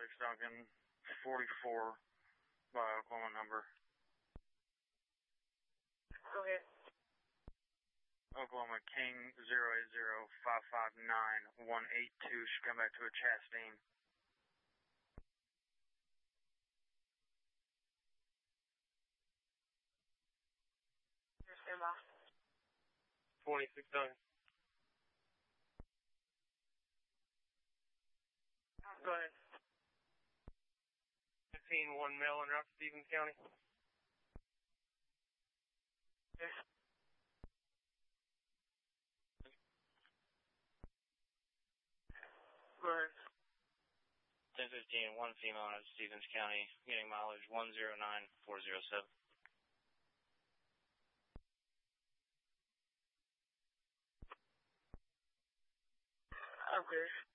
Duncan, 44 by Oklahoma number. Go ahead. Oklahoma King 080559182 should come back to a Chastain. Stand by. 26 Duncan. Go ahead. 15-1 mail in route to Stevens County. Yes. Go ahead. 1015, 1 female out of Stevens County, getting mileage 109407. Okay.